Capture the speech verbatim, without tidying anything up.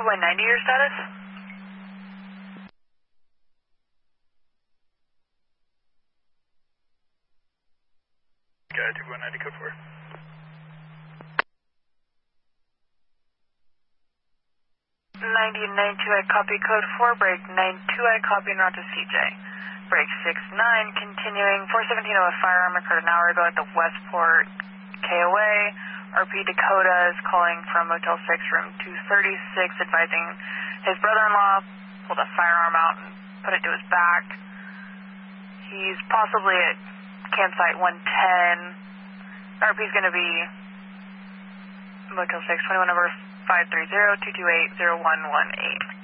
one ninety, your status? Got two one ninety, code four. ninety and ninety-two, I copy code four, break nine two, I copy and route to C J. Break six nine, continuing four seventeen of a firearm occurred an hour ago at the Westport K O A. R P Dakota is calling from Motel six, room two thirty-six, advising his brother-in-law pulled a firearm out and put it to his back. He's possibly at campsite one ten. R P is going to be Motel six, twenty-one number five three zero, two two eight, zero one one eight.